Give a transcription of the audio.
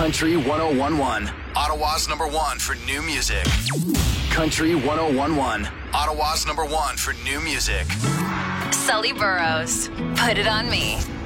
Country 1011, Ottawa's number one for new music. Country 1011, Ottawa's number one for new music. Sully Burrows, Put It On Me.